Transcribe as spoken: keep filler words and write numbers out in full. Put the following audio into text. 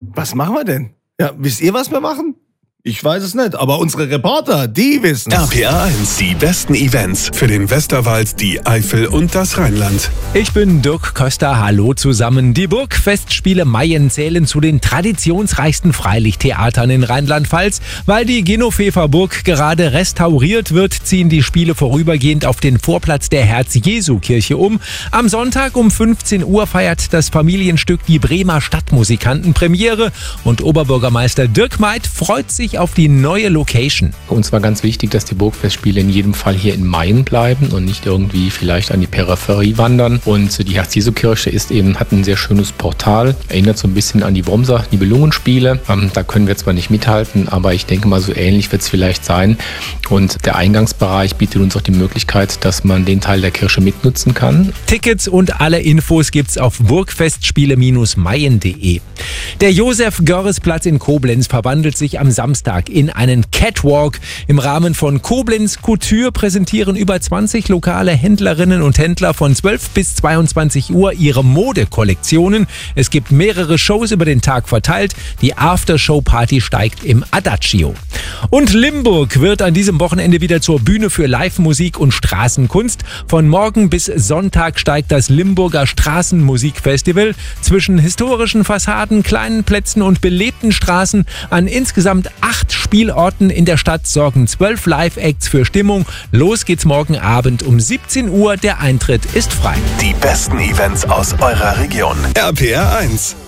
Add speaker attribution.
Speaker 1: Was machen wir denn? Ja, wisst ihr, was wir machen? Ich weiß es nicht, aber unsere Reporter, die wissen es.
Speaker 2: R P R eins, die besten Events für den Westerwald, die Eifel und das Rheinland.
Speaker 3: Ich bin Dirk Köster, hallo zusammen. Die Burgfestspiele Mayen zählen zu den traditionsreichsten Freilichttheatern in Rheinland-Pfalz. Weil die Genoveffer Burg gerade restauriert wird, ziehen die Spiele vorübergehend auf den Vorplatz der Herz-Jesu-Kirche um. Am Sonntag um fünfzehn Uhr feiert das Familienstück die Bremer Stadtmusikanten Premiere und Oberbürgermeister Dirk Meid freut sich auf die neue Location.
Speaker 4: Uns war ganz wichtig, dass die Burgfestspiele in jedem Fall hier in Mayen bleiben und nicht irgendwie vielleicht an die Peripherie wandern. Und die Herz-Jesu-Kirche ist eben, hat ein sehr schönes Portal, erinnert so ein bisschen an die Wormser Nibelungenspiele. Ähm, da können wir zwar nicht mithalten, aber ich denke mal, so ähnlich wird es vielleicht sein. Und der Eingangsbereich bietet uns auch die Möglichkeit, dass man den Teil der Kirche mitnutzen kann.
Speaker 3: Tickets und alle Infos gibt's auf burgfestspiele Bindestrich mayen punkt de. Der Josef-Görres-Platz in Koblenz verwandelt sich am Samstag in einen Catwalk. Im Rahmen von Koblenz Couture präsentieren über zwanzig lokale Händlerinnen und Händler von zwölf bis zweiundzwanzig Uhr ihre Modekollektionen. Es gibt mehrere Shows über den Tag verteilt. Die Aftershow-Party steigt im Adagio. Und Limburg wird an diesem Wochenende wieder zur Bühne für Live-Musik und Straßenkunst. Von morgen bis Sonntag steigt das Limburger Straßenmusikfestival zwischen historischen Fassaden, kleinen Plätzen und belebten Straßen an insgesamt acht Spielorten in der Stadt sorgen zwölf Live-Acts für Stimmung. Los geht's morgen Abend um siebzehn Uhr. Der Eintritt ist frei.
Speaker 2: Die besten Events aus eurer Region. R P R eins.